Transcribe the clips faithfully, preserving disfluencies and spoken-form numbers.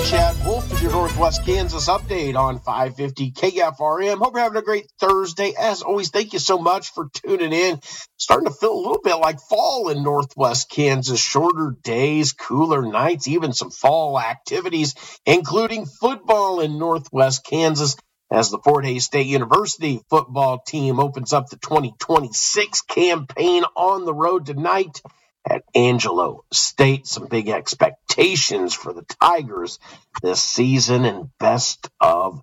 Chad Wolf with your Northwest Kansas update on five fifty K F R M. Hope you're having a great Thursday. As always, thank you so much for tuning in. Starting to feel a little bit like fall in Northwest Kansas. Shorter days, cooler nights, even some fall activities, including football in Northwest Kansas, as the Fort Hays State University football team opens up the twenty twenty-six campaign on the road tonight at Angelo State. Some big expectations for the Tigers this season, and best of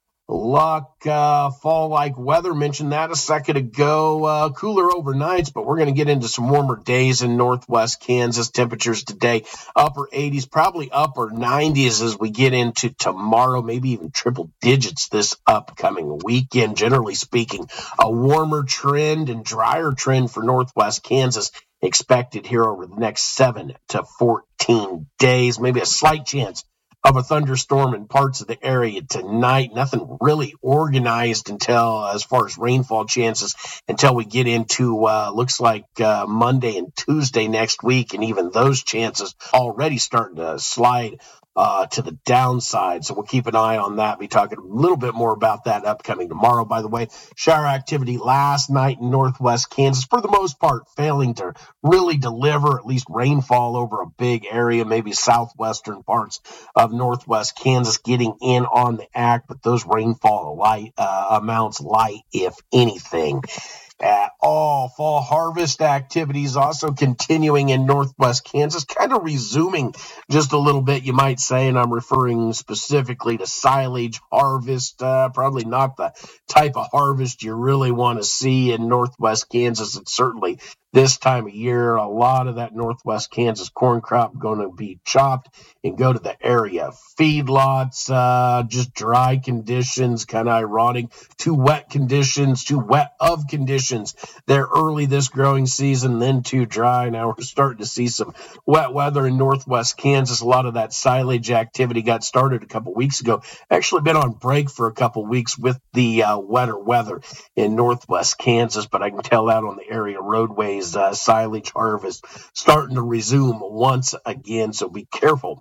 luck. Uh, fall-like weather, mentioned that a second ago. Uh, cooler overnights, but we're going to get into some warmer days in Northwest Kansas. Temperatures today, upper eighties, probably upper nineties as we get into tomorrow, maybe even triple digits this upcoming weekend. Generally speaking, a warmer trend and drier trend for Northwest Kansas expected here over the next seven to fourteen days. Maybe a slight chance of a thunderstorm in parts of the area tonight. Nothing really organized until, as far as rainfall chances, until we get into, uh, looks like uh, Monday and Tuesday next week, and even those chances already starting to slide Uh, to the downside. So we'll keep an eye on that. Be talking a little bit more about that upcoming tomorrow. By the way, shower activity last night in Northwest Kansas, for the most part, failing to really deliver at least rainfall over a big area, maybe southwestern parts of Northwest Kansas getting in on the act, but those rainfall light uh, amounts light, if anything at all. Fall harvest activities also continuing in Northwest Kansas, kind of resuming just a little bit, you might say, and I'm referring specifically to silage harvest. Uh, probably not the type of harvest you really want to see in Northwest Kansas. It's certainly this time of year, a lot of that Northwest Kansas corn crop going to be chopped and go to the area feedlots. Uh, just dry conditions, kind of ironic. Too wet conditions, too wet of conditions there early this growing season, then too dry. Now we're starting to see some wet weather in Northwest Kansas. A lot of that silage activity got started a couple weeks ago. Actually been on break for a couple weeks with the uh, wetter weather in Northwest Kansas, but I can tell that on the area roadways. Uh, silage harvest starting to resume once again, so be careful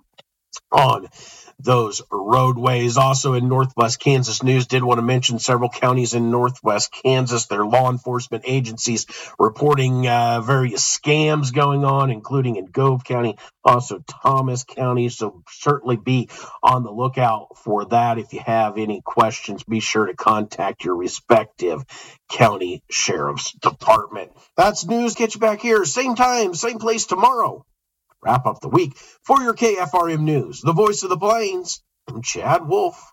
on those roadways. Also in Northwest Kansas news, did want to mention several counties in Northwest Kansas, their law enforcement agencies reporting uh, various scams going on, including in Gove County, also Thomas County. So certainly be on the lookout for that. If you have any questions, be sure to contact your respective county sheriff's department. That's news. Get you back here, same time, same place tomorrow. Wrap up the week. For your K F R M News, the voice of the Plains, I'm Chad Wolf.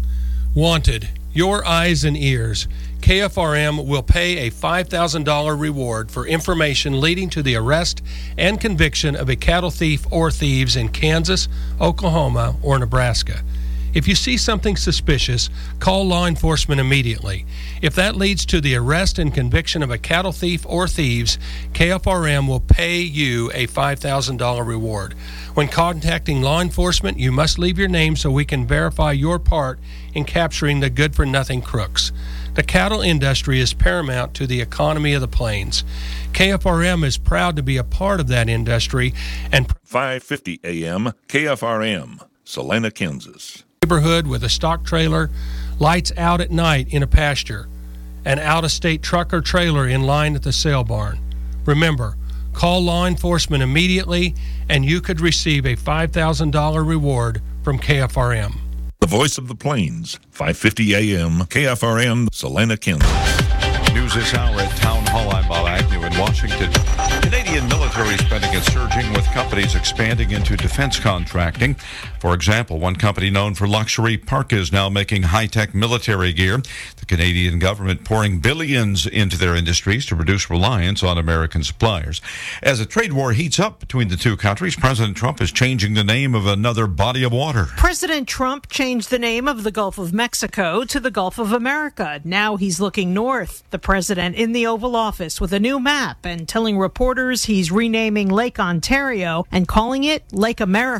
Wanted, your eyes and ears. K F R M will pay a five thousand dollars reward for information leading to the arrest and conviction of a cattle thief or thieves in Kansas, Oklahoma, or Nebraska. If you see something suspicious, call law enforcement immediately. If that leads to the arrest and conviction of a cattle thief or thieves, K F R M will pay you a five thousand dollars reward. When contacting law enforcement, you must leave your name so we can verify your part in capturing the good-for-nothing crooks. The cattle industry is paramount to the economy of the Plains. K F R M is proud to be a part of that industry. And five fifty A M K F R M, Salina, Kansas. Neighborhood with a stock trailer, lights out at night in a pasture, an out-of-state truck or trailer in line at the sale barn. Remember, call law enforcement immediately and you could receive a five thousand dollars reward from K F R M. The voice of the Plains, five fifty A M K F R M, Salina, Kansas. News this hour at Town Hall. I'm Bob Agnew in Washington. Canadian military spending is surging with companies expanding into defense contracting. For example, one company known for luxury parkas is now making high-tech military gear. The Canadian government pouring billions into their industries to reduce reliance on American suppliers. As a trade war heats up between the two countries, President Trump is changing the name of another body of water. President Trump changed the name of the Gulf of Mexico to the Gulf of America. Now he's looking north. The president in the Oval Office with a new map and telling reporters he's renaming Lake Ontario and calling it Lake America.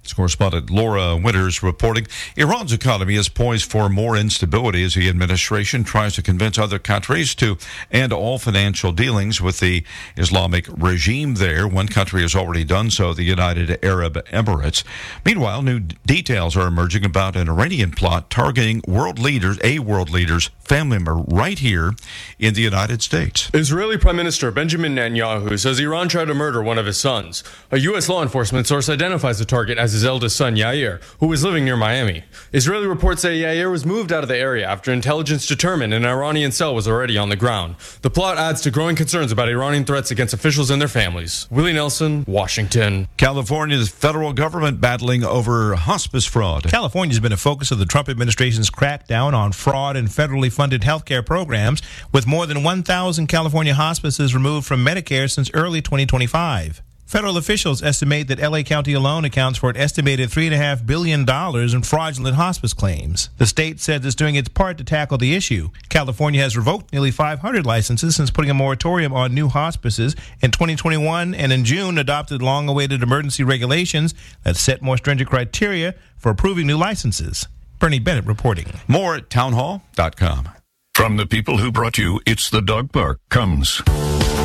Correspondent Laura Winters reporting Iran's economy is poised for more instability as the administration tries to convince other countries to end all financial dealings with the Islamic regime there. One country has already done so, the United Arab Emirates. Meanwhile, new d- details are emerging about an Iranian plot targeting world leaders, a world leader's family member right here in the United States. Israeli Prime Minister Benjamin Netanyahu says Iran tried to murder one of his sons. A U S law enforcement source identifies the target as his eldest son, Yair, who was living near Miami. Israeli reports say Yair was moved out of the area after intelligence determined an Iranian cell was already on the ground. The plot adds to growing concerns about Iranian threats against officials and their families. Willie Nelson, Washington. California's federal government battling over hospice fraud. California has been a focus of the Trump administration's crackdown on fraud in federally funded health care programs, with more than one thousand California hospices removed from Medicare since early twenty twenty-five. Federal officials estimate that L A County alone accounts for an estimated three point five billion dollars in fraudulent hospice claims. The state says it's doing its part to tackle the issue. California has revoked nearly five hundred licenses since putting a moratorium on new hospices in twenty twenty-one, and in June adopted long-awaited emergency regulations that set more stringent criteria for approving new licenses. Bernie Bennett reporting. More at townhall dot com. From the people who brought you It's the Dog Park comes